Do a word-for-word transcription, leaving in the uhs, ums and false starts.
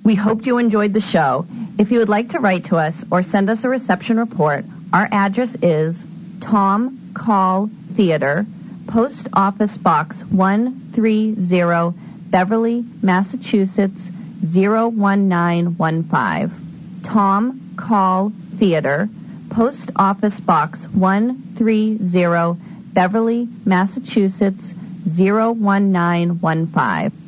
We hope you enjoyed the show. If you would like to write to us or send us a reception report, our address is Tom Call Theater, Post Office Box one thirty, Beverly, Massachusetts, zero one nine one five. Tom Call Theater, Post Office Box one thirty, Beverly, Massachusetts, zero one nine one five.